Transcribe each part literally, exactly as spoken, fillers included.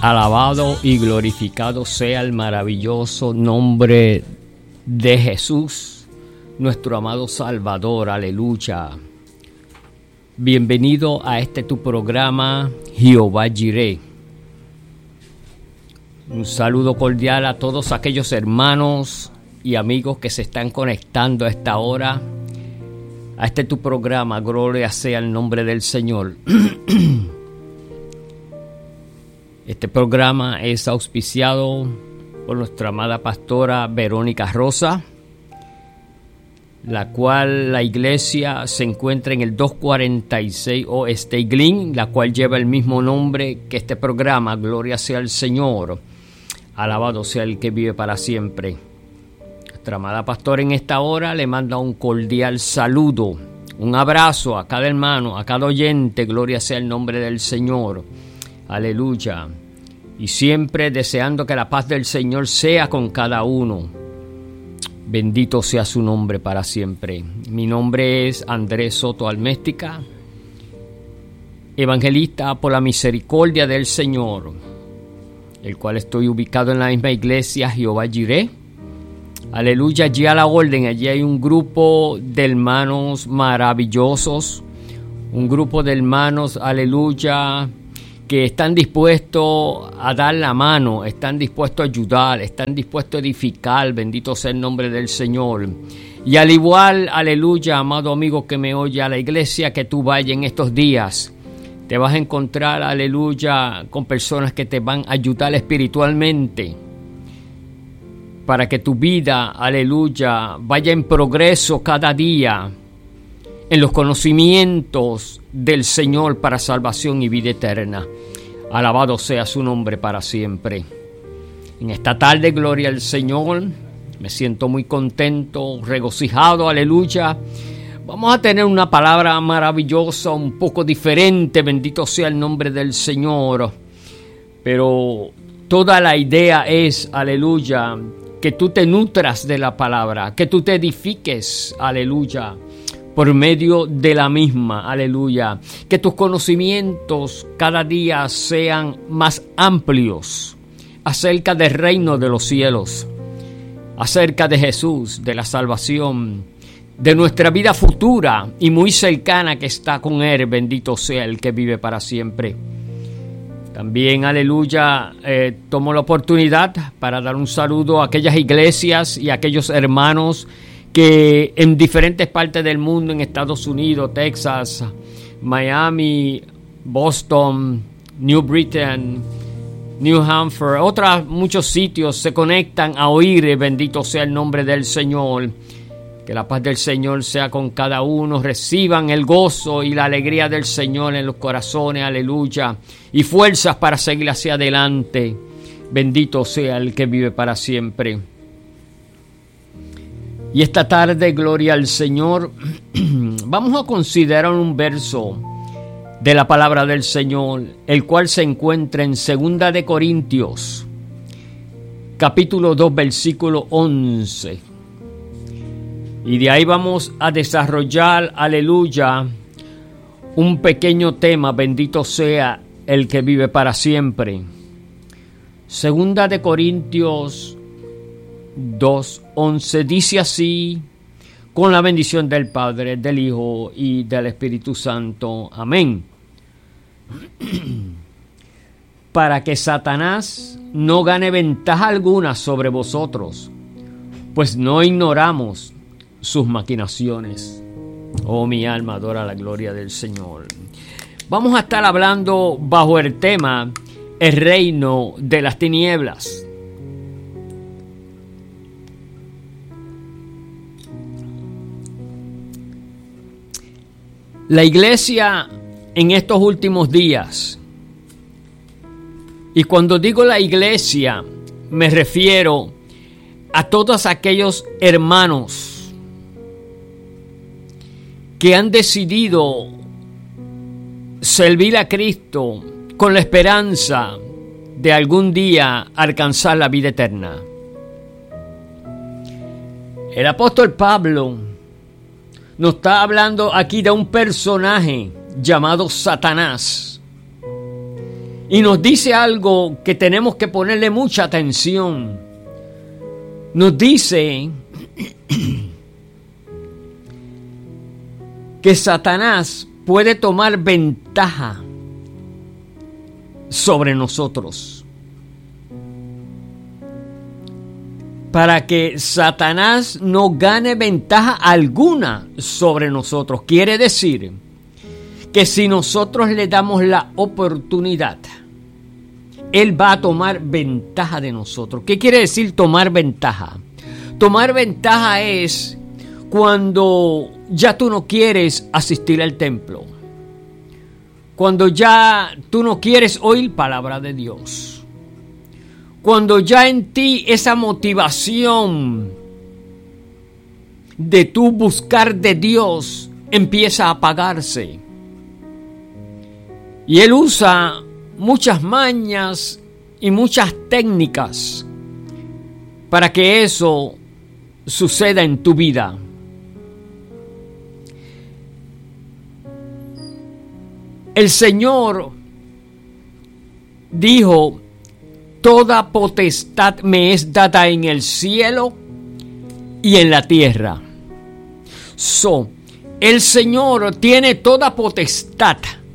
Alabado y glorificado sea el maravilloso nombre de Jesús, nuestro amado Salvador. Aleluya. Bienvenido a este tu programa, Jehová Jireh. Un saludo cordial a todos aquellos hermanos y amigos que se están conectando a esta hora, a este tu programa. Gloria sea el nombre del Señor. Este programa es auspiciado por nuestra amada pastora Verónica Rosa, la cual la iglesia se encuentra en el doscientos cuarenta y seis Oeste Glynn, la cual lleva el mismo nombre que este programa. Gloria sea el Señor, alabado sea el que vive para siempre. Nuestra amada pastora en esta hora le manda un cordial saludo, un abrazo a cada hermano, a cada oyente. Gloria sea el nombre del Señor. Aleluya. Y siempre deseando que la paz del Señor sea con cada uno. Bendito sea su nombre para siempre. Mi nombre es Andrés Soto Alméstica, evangelista por la misericordia del Señor, el cual estoy ubicado en la misma iglesia Jehová Jireh. Aleluya, allí a la orden, allí hay un grupo de hermanos maravillosos, un grupo de hermanos, aleluya, que están dispuestos a dar la mano, están dispuestos a ayudar, están dispuestos a edificar. Bendito sea el nombre del Señor. Y al igual, aleluya, amado amigo que me oye, a la iglesia que tú vayas en estos días, te vas a encontrar, aleluya, con personas que te van a ayudar espiritualmente, para que tu vida, aleluya, vaya en progreso cada día en los conocimientos del Señor para salvación y vida eterna. Alabado sea su nombre para siempre. En esta tarde, gloria al Señor, me siento muy contento, regocijado, aleluya. Vamos a tener una palabra maravillosa, un poco diferente, bendito sea el nombre del Señor. Pero toda la idea es, aleluya, que tú te nutras de la palabra, que tú te edifiques, aleluya, por medio de la misma, aleluya. Que tus conocimientos cada día sean más amplios acerca del reino de los cielos, acerca de Jesús, de la salvación, de nuestra vida futura y muy cercana que está con Él. Bendito sea el que vive para siempre. También, aleluya, eh, tomo la oportunidad para dar un saludo a aquellas iglesias y a aquellos hermanos que en diferentes partes del mundo, en Estados Unidos, Texas, Miami, Boston, New Britain, New Hampshire, otros muchos sitios se conectan a oír. Bendito sea el nombre del Señor. Que la paz del Señor sea con cada uno. Reciban el gozo y la alegría del Señor en los corazones, aleluya, y fuerzas para seguir hacia adelante. Bendito sea el que vive para siempre. Y esta tarde, gloria al Señor, vamos a considerar un verso de la palabra del Señor, el cual se encuentra en Segunda de Corintios, capítulo dos, versículo once. Y de ahí vamos a desarrollar, aleluya, un pequeño tema. Bendito sea el que vive para siempre. Segunda de Corintios dos once dice así: con la bendición del Padre, del Hijo y del Espíritu Santo. Amén. Para que Satanás no gane ventaja alguna sobre vosotros, pues no ignoramos sus maquinaciones. Oh, mi alma adora la gloria del Señor. Vamos a estar hablando bajo el tema el reino de las tinieblas. La iglesia en estos últimos días, y cuando digo la iglesia, me refiero a todos aquellos hermanos que han decidido servir a Cristo con la esperanza de algún día alcanzar la vida eterna. El apóstol Pablo nos está hablando aquí de un personaje llamado Satanás. Y nos dice algo que tenemos que ponerle mucha atención. Nos dice que Satanás puede tomar ventaja sobre nosotros. Para que Satanás no gane ventaja alguna sobre nosotros. Quiere decir que si nosotros le damos la oportunidad, Él va a tomar ventaja de nosotros. ¿Qué quiere decir tomar ventaja? Tomar ventaja es cuando ya tú no quieres asistir al templo. Cuando ya tú no quieres oír palabra de Dios. Cuando ya en ti esa motivación de tú buscar de Dios empieza a apagarse. Y Él usa muchas mañas y muchas técnicas para que eso suceda en tu vida. El Señor dijo: toda potestad me es dada en el cielo y en la tierra. So, el Señor tiene toda potestad,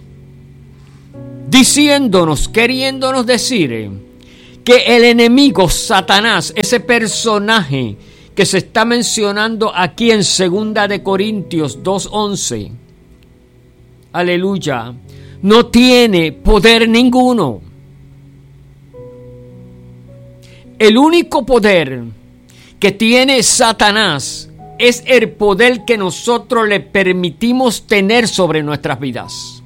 diciéndonos, queriéndonos decir que el enemigo Satanás, ese personaje que se está mencionando aquí en Segunda de Corintios dos once, aleluya, no tiene poder ninguno. El único poder que tiene Satanás es el poder que nosotros le permitimos tener sobre nuestras vidas.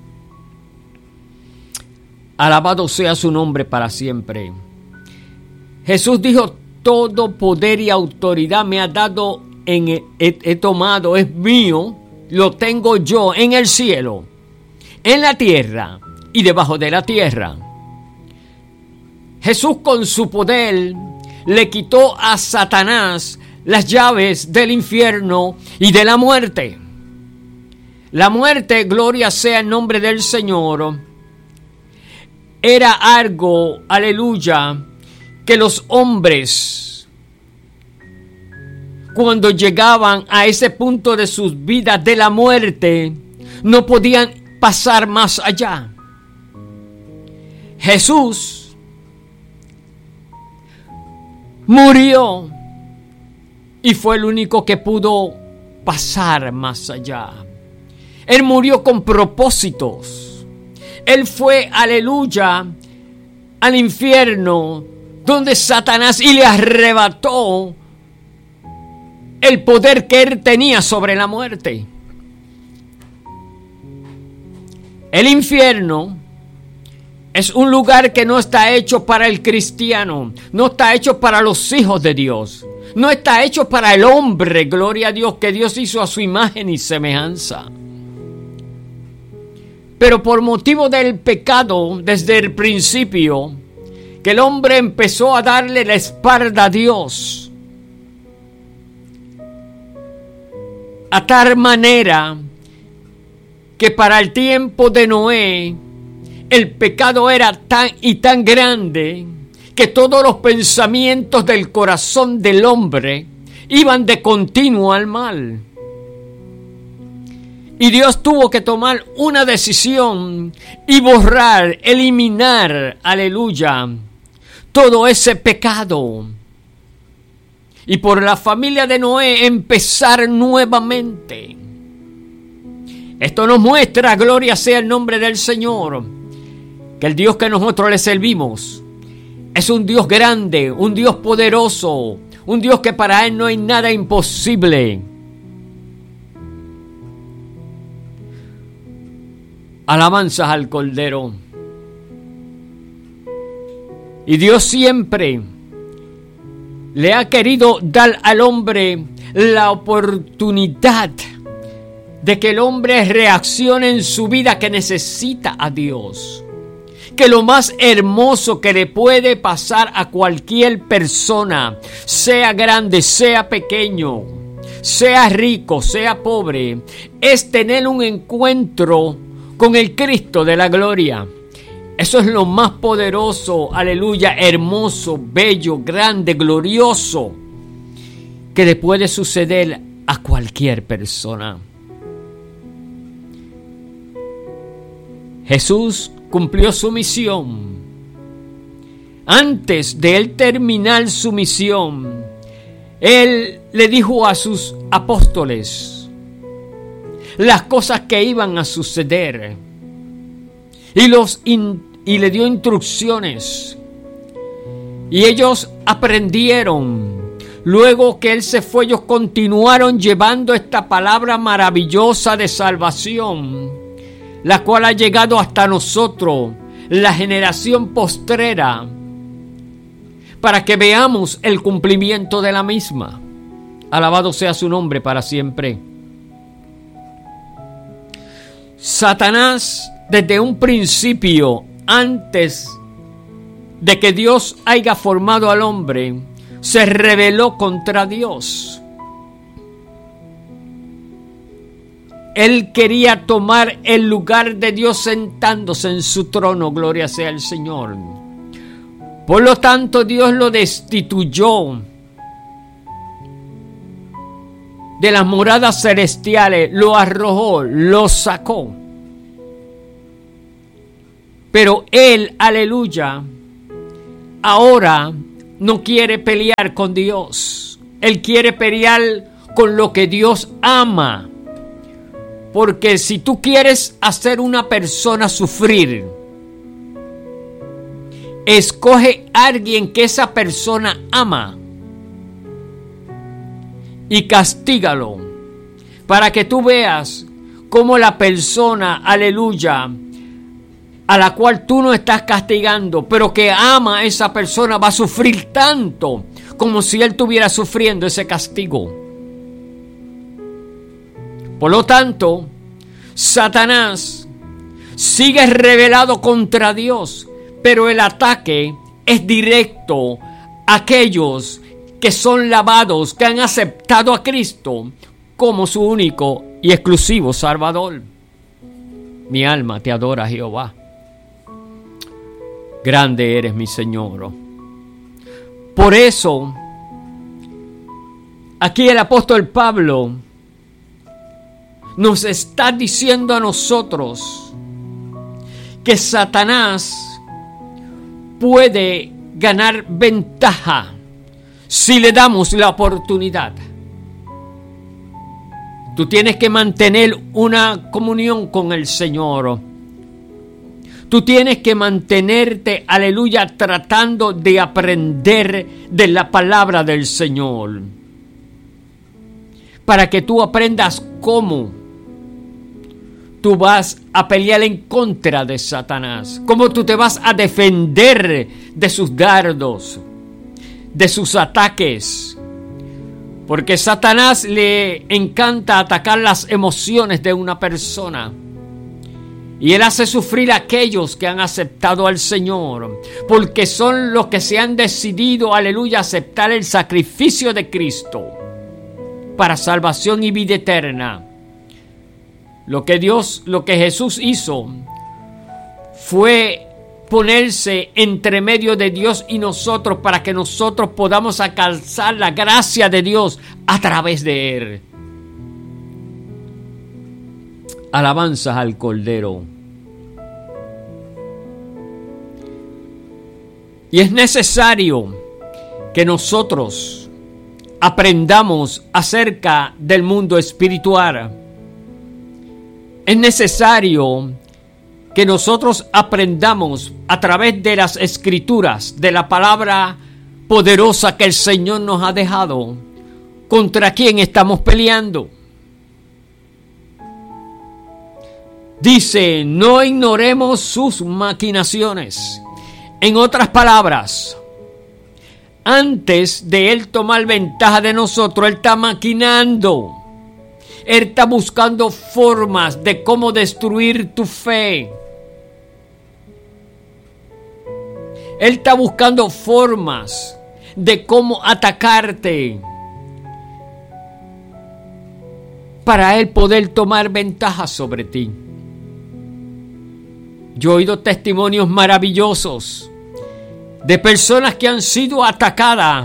Alabado sea su nombre para siempre. Jesús dijo: todo poder y autoridad me ha dado, en, he, he tomado, es mío, lo tengo yo en el cielo, en la tierra y debajo de la tierra. Jesús con su poder le quitó a Satanás las llaves del infierno y de la muerte. La muerte, gloria sea el nombre del Señor, era algo, aleluya, que los hombres, cuando llegaban a ese punto de sus vidas de la muerte, no podían pasar más allá. Jesús murió y fue el único que pudo pasar más allá. Él murió con propósitos. Él fue, aleluya, al infierno donde Satanás y le arrebató el poder que él tenía sobre la muerte. El infierno es un lugar que no está hecho para el cristiano, no está hecho para los hijos de Dios, no está hecho para el hombre, gloria a Dios, que Dios hizo a su imagen y semejanza. Pero por motivo del pecado, desde el principio, que el hombre empezó a darle la espalda a Dios, a tal manera que para el tiempo de Noé, el pecado era tan y tan grande que todos los pensamientos del corazón del hombre iban de continuo al mal. Y Dios tuvo que tomar una decisión y borrar, eliminar, aleluya, todo ese pecado. Y por la familia de Noé empezar nuevamente. Esto nos muestra, gloria sea el nombre del Señor, que el Dios que nosotros le servimos es un Dios grande, un Dios poderoso, un Dios que para Él no hay nada imposible. Alabanzas al Cordero. Y Dios siempre le ha querido dar al hombre la oportunidad de que el hombre reaccione en su vida, que necesita a Dios. Que lo más hermoso que le puede pasar a cualquier persona, sea grande, sea pequeño, sea rico, sea pobre, es tener un encuentro con el Cristo de la gloria. Eso es lo más poderoso, aleluya, hermoso, bello, grande, glorioso, que le puede suceder a cualquier persona. Jesús cumplió su misión. Antes de él terminar su misión, él le dijo a sus apóstoles las cosas que iban a suceder y, los in, y le dio instrucciones. Y ellos aprendieron. Luego que él se fue, ellos continuaron llevando esta palabra maravillosa de salvación, la cual ha llegado hasta nosotros, la generación postrera, para que veamos el cumplimiento de la misma. Alabado sea su nombre para siempre. Satanás, desde un principio, antes de que Dios haya formado al hombre, se rebeló contra Dios. Él quería tomar el lugar de Dios sentándose en su trono, gloria sea al Señor. Por lo tanto, Dios lo destituyó de las moradas celestiales, lo arrojó, lo sacó. Pero él, aleluya, ahora no quiere pelear con Dios. Él quiere pelear con lo que Dios ama. Porque si tú quieres hacer una persona sufrir, escoge a alguien que esa persona ama y castígalo, para que tú veas cómo la persona, aleluya, a la cual tú no estás castigando, pero que ama a esa persona, va a sufrir tanto como si él estuviera sufriendo ese castigo. Por lo tanto, Satanás sigue rebelado contra Dios, pero el ataque es directo a aquellos que son lavados, que han aceptado a Cristo como su único y exclusivo Salvador. Mi alma te adora, Jehová. Grande eres, mi Señor. Por eso, aquí el apóstol Pablo nos está diciendo a nosotros que Satanás puede ganar ventaja si le damos la oportunidad. Tú tienes que mantener una comunión con el Señor. Tú tienes que mantenerte, aleluya, tratando de aprender de la palabra del Señor, para que tú aprendas cómo tú vas a pelear en contra de Satanás, cómo tú te vas a defender de sus dardos, de sus ataques. Porque Satanás le encanta atacar las emociones de una persona. Y él hace sufrir a aquellos que han aceptado al Señor, porque son los que se han decidido, aleluya, a aceptar el sacrificio de Cristo para salvación y vida eterna. Lo que Dios, lo que Jesús hizo fue ponerse entre medio de Dios y nosotros para que nosotros podamos alcanzar la gracia de Dios a través de Él. Alabanzas al Cordero. Y es necesario que nosotros aprendamos acerca del mundo espiritual. Es necesario que nosotros aprendamos a través de las Escrituras, de la palabra poderosa que el Señor nos ha dejado, contra quién estamos peleando. Dice, no ignoremos sus maquinaciones. En otras palabras, antes de Él tomar ventaja de nosotros, Él está maquinando. Él está buscando formas de cómo destruir tu fe. Él está buscando formas de cómo atacarte para Él poder tomar ventaja sobre ti. Yo he oído testimonios maravillosos de personas que han sido atacadas,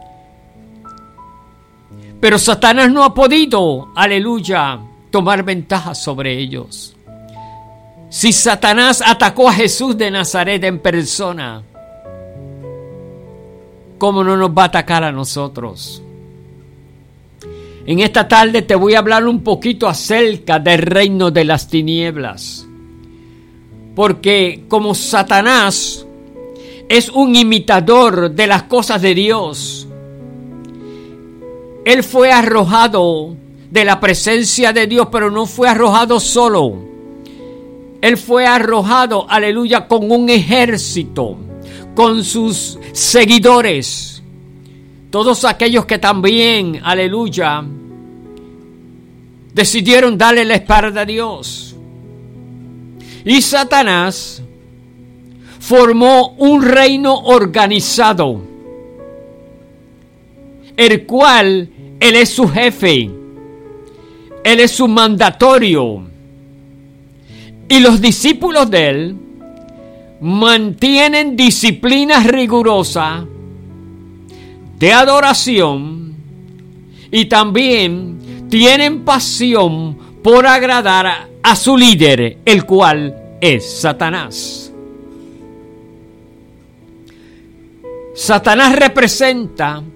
pero Satanás no ha podido, aleluya, tomar ventaja sobre ellos. Si Satanás atacó a Jesús de Nazaret en persona, ¿cómo no nos va a atacar a nosotros? En esta tarde te voy a hablar un poquito acerca del reino de las tinieblas. Porque como Satanás es un imitador de las cosas de Dios, él fue arrojado de la presencia de Dios, pero no fue arrojado solo. Él fue arrojado, aleluya, con un ejército, con sus seguidores. Todos aquellos que también, aleluya, decidieron darle la espalda a Dios. Y Satanás formó un reino organizado, el cual él es su jefe, él es su mandatorio. Y los discípulos de él mantienen disciplina rigurosa de adoración y también tienen pasión por agradar a, a su líder, el cual es Satanás. Satanás representa